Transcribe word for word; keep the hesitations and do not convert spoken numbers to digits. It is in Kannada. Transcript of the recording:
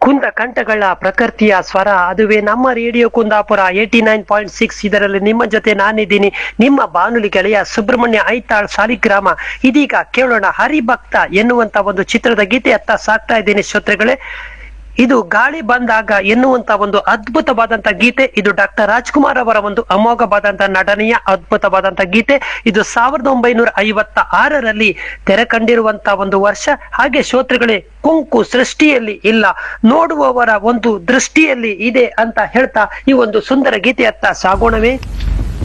ಕುಂದ ಕಂಠಗಳ ಪ್ರಕೃತಿಯ ಸ್ವರ ಅದುವೇ ನಮ್ಮ radio Kundapura eighty nine point six. ಇದರಲ್ಲಿ ನಿಮ್ಮ ಜೊತೆ ನಾನಿದ್ದೀನಿ, ನಿಮ್ಮ ಬಾನುಲಿ ಗೆಳೆಯ ಸುಬ್ರಹ್ಮಣ್ಯ ಐತಾಳ್ ಸಾಲಿಗ್ರಾಮ. ಇದೀಗ ಕೇಳೋಣ ಹರಿಭಕ್ತ ಎನ್ನುವಂತ ಒಂದು ಚಿತ್ರದ ಗೀತೆಯತ್ತ ಸಾಕ್ತಾ ಇದ್ದೀನಿ ಶ್ರೋತೃಗಳೇ. ಇದು ಗಾಳಿ ಬಂದಾಗ ಎನ್ನುವಂತ ಒಂದು ಅದ್ಭುತವಾದಂತ ಗೀತೆ. ಇದು ಡಾಕ್ಟರ್ ರಾಜ್ಕುಮಾರ್ ಅವರ ಒಂದು ಅಮೋಘವಾದಂತ ನಟನೆಯ ಅದ್ಭುತವಾದಂತ ಗೀತೆ. ಇದು ಸಾವಿರದ ಒಂಬೈನೂರ ಐವತ್ತ ಆರರಲ್ಲಿ ತೆರೆ ಕಂಡಿರುವಂತ ಒಂದು ವರ್ಷ. ಹಾಗೆ ಶ್ರೋತೃಗಳೇ, ಕುಂಕು ಸೃಷ್ಟಿಯಲ್ಲಿ ಇಲ್ಲ, ನೋಡುವವರ ಒಂದು ದೃಷ್ಟಿಯಲ್ಲಿ ಇದೆ ಅಂತ ಹೇಳ್ತಾ ಈ ಒಂದು ಸುಂದರ ಗೀತೆಯತ್ತ ಸಾಗೋಣವೇ.